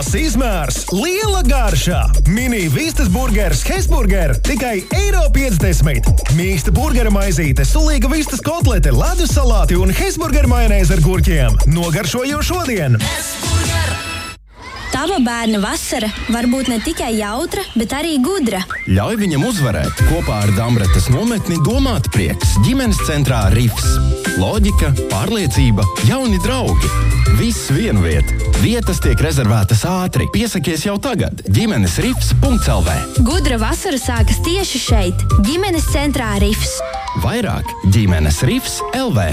Liels izmērs, liela garšā. Mini vistas burgers Hesburger tikai €1,50. Mīksta burgera maizīte, sulīga vistas kotlete, ledus salāti un Hesburger majonēze ar gurķiem. Nogaršojo šodien! Tava bērna vasara var būt ne tikai jautra, bet arī gudra. Ļauj viņam uzvarēt kopā ar Dambratas nometni Domāt prieks ģimenes centrā Rifs. Loģika, pārliecība, jauni draugi. Viss vienu vietu. Vietas tiek rezervētas ātri. Piesakies jau tagad. ģimenesrifs.lv. Gudra vasara sākas tieši šeit, ģimenes centrā Rifs. Vairāk ģimenesrifs.lv.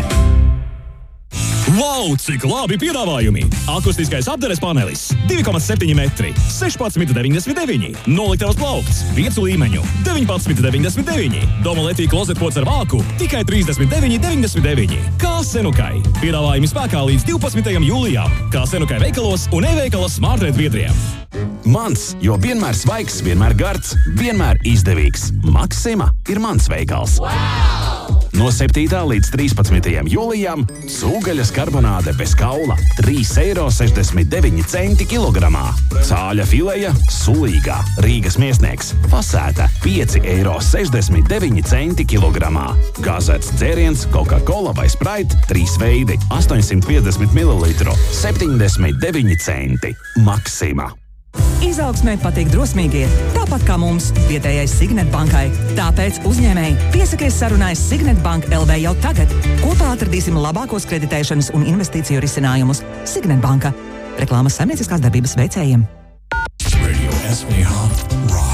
Wow, cik labi piedāvājumi! Akustiskais apdares panelis 2,7 metri, 16,99. Noliktavas plaukts, 5 līmeņu, 19,99. Domoletī klozetpods ar vāku tikai 39,99. Kā Senukai. Piedāvājumi spēkā līdz 12. jūlijām. Kā Senukai veikalos un e-veikalos Smartret biedriem. Mans, jo vienmēr svaigs, vienmēr gards, vienmēr izdevīgs. Maksima ir mans veikals. No 7. līdz 13. jūlijām cūgaļas karbonāde bez kaula – €3,69 kilogramā. Cāļa fileja sulīgā Rīgas miesnieks fasēta – €5,69 kilogramā. Gazēts dzēriens Coca-Cola vai Sprite 3 veidi – 850 ml – 79 centi. Maksima. Izaugsmē patīk drosmīgie, tāpat kā mums, vietējais Signet bankai. Tāpēc uzņēmēji piesakies sarunājas Signet Bank LV jau tagad. Kopā atradīsim labākos kreditēšanas un investīciju risinājumus. Signet banka. Reklāmas saimnieciskās darbības veicējiem. Radio SVH.